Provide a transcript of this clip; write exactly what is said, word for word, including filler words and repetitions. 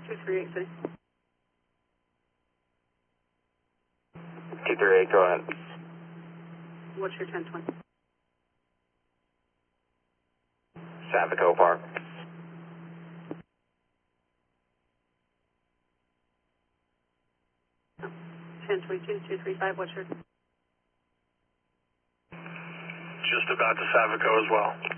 two three eight City. two three eight, go ahead. What's your ten twenty? Savico Park. ten twenty-two, two three five, what's your? Just about to Savico as well.